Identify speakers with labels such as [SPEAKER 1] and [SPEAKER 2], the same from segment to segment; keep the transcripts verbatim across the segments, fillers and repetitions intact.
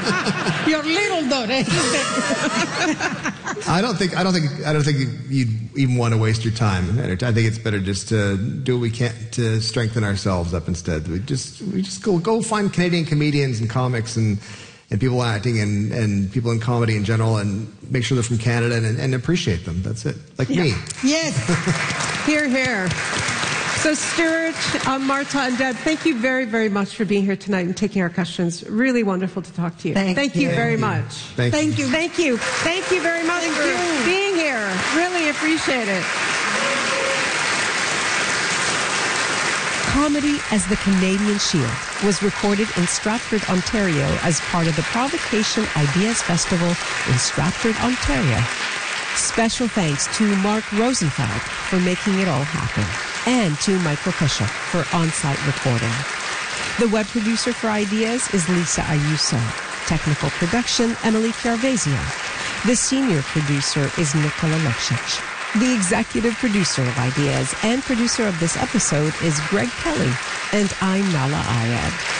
[SPEAKER 1] Your little donation.
[SPEAKER 2] I don't think I don't think I don't think you'd even want to waste your time. I think it's better just to do what we can to strengthen ourselves up instead. We just we just go go find Canadian comedians and comics and, and people acting and, and people in comedy in general and make sure they're from Canada and, and appreciate them. That's it. Like
[SPEAKER 1] yeah.
[SPEAKER 2] me.
[SPEAKER 1] Yes. Hear, hear. So, Stuart, uh, Marta, and Deb, thank you very, very much for being here tonight and taking our questions. Really wonderful to talk to you.
[SPEAKER 3] Thank,
[SPEAKER 1] thank you. you very
[SPEAKER 2] thank
[SPEAKER 1] much.
[SPEAKER 2] You. Thank,
[SPEAKER 1] thank
[SPEAKER 2] you.
[SPEAKER 1] you. Thank you. Thank you very much
[SPEAKER 3] thank
[SPEAKER 1] for
[SPEAKER 3] you.
[SPEAKER 1] being here. Really appreciate it.
[SPEAKER 4] Comedy as the Canadian Shield was recorded in Stratford, Ontario as part of the Provocation Ideas Festival in Stratford, Ontario. Special thanks to Mark Rosenfeld for making it all happen, and to Michael Kusha for on-site recording. The web producer for Ideas is Lisa Ayuso. Technical production, Emily Carvezio. The senior producer is Nicola Leksic. The executive producer of Ideas and producer of this episode is Greg Kelly, and I'm Nala Ayad.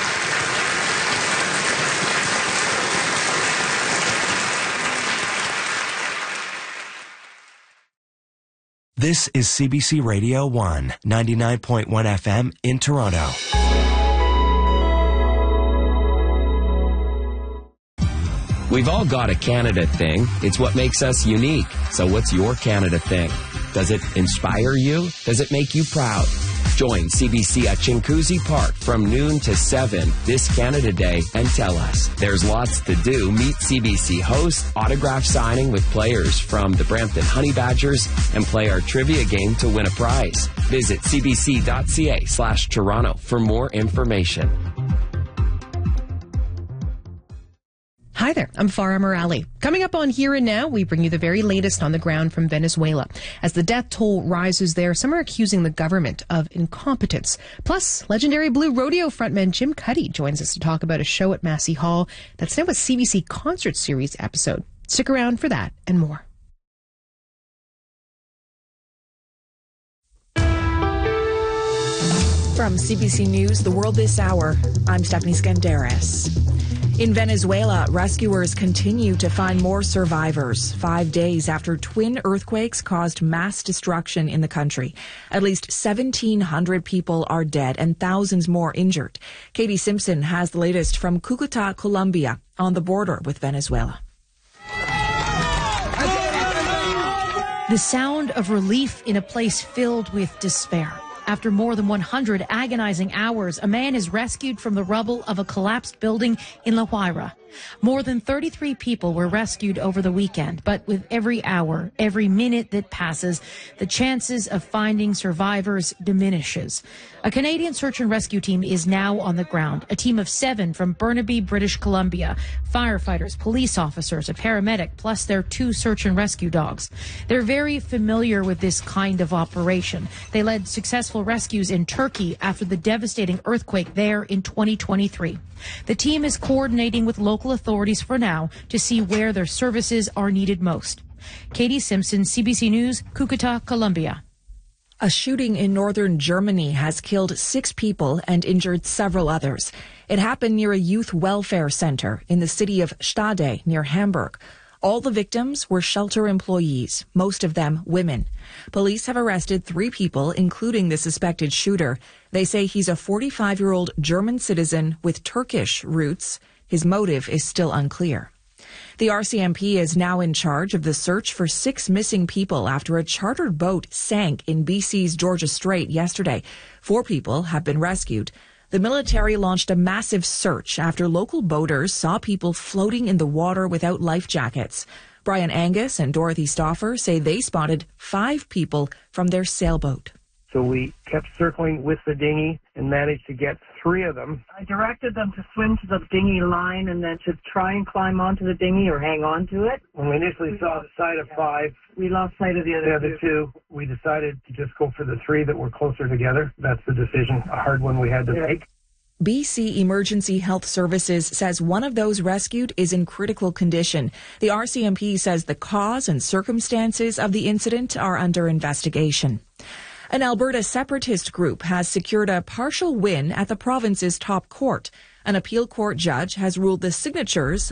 [SPEAKER 5] This is C B C Radio one, ninety-nine point one F M in Toronto.
[SPEAKER 6] We've all got a Canada thing. It's what makes us unique. So what's your Canada thing? Does it inspire you? Does it make you proud? Join C B C at Chinguacousy Park from noon to seven this Canada Day and tell us. There's lots to do. Meet C B C host, autograph signing with players from the Brampton Honey Badgers, and play our trivia game to win a prize. Visit cbc.ca slash Toronto for more information.
[SPEAKER 7] Hi there, I'm Farah Morali. Coming up on Here and Now, we bring you the very latest on the ground from Venezuela. As the death toll rises there, some are accusing the government of incompetence. Plus, legendary Blue Rodeo frontman Jim Cuddy joins us to talk about a show at Massey Hall that's now a C B C concert series episode. Stick around for that and more.
[SPEAKER 8] From C B C News, The World This Hour, I'm Stephanie Skandaris. In Venezuela, rescuers continue to find more survivors five days after twin earthquakes caused mass destruction in the country. At least seventeen hundred people are dead and thousands more injured. Katie Simpson has the latest from Cúcuta, Colombia, on the border with Venezuela.
[SPEAKER 9] The sound of relief in a place filled with despair. After more than one hundred agonizing hours, a man is rescued from the rubble of a collapsed building in La Guaira. More than thirty-three people were rescued over the weekend, but with every hour, every minute that passes, the chances of finding survivors diminishes. A Canadian search and rescue team is now on the ground, a team of seven from Burnaby, British Columbia, firefighters, police officers, a paramedic, plus their two search and rescue dogs. They're very familiar with this kind of operation. They led successful rescues in Turkey after the devastating earthquake there in twenty twenty-three. The team is coordinating with local authorities for now to see where their services are needed most. Katie Simpson, C B C News, Cúcuta, Colombia.
[SPEAKER 8] A shooting in northern Germany has killed six people and injured several others. It happened near a youth welfare center in the city of Stade near Hamburg. All the victims were shelter employees, most of them women. Police have arrested three people, including the suspected shooter. They say he's a forty-five-year-old German citizen with Turkish roots. His motive is still unclear. The R C M P is now in charge of the search for six missing people after a chartered boat sank in B C's Georgia Strait yesterday. Four people have been rescued. The military launched a massive search after local boaters saw people floating in the water without life jackets. Brian Angus and Dorothy Stauffer say they spotted five people from their sailboat.
[SPEAKER 10] So we kept circling with the dinghy and managed to get three of them.
[SPEAKER 11] I directed them to swim to the dinghy line and then to try and climb onto the dinghy or hang on to it.
[SPEAKER 10] When we initially we saw the sight of five,
[SPEAKER 11] we lost sight of the other,
[SPEAKER 10] the other two. two. We decided to just go for the three that were closer together. That's the decision, a hard one we had to yeah. make.
[SPEAKER 8] B C Emergency Health Services says one of those rescued is in critical condition. The R C M P says the cause and circumstances of the incident are under investigation. An Alberta separatist group has secured a partial win at the province's top court. An appeal court judge has ruled the signatures